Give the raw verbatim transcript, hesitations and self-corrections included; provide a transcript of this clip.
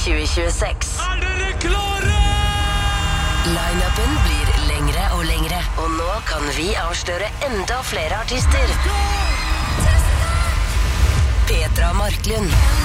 tjue tjueseks. Er dere klare? Line-upen blir lengre og lengre, og nå kan vi avsløre enda flere artister. Petra Marklund.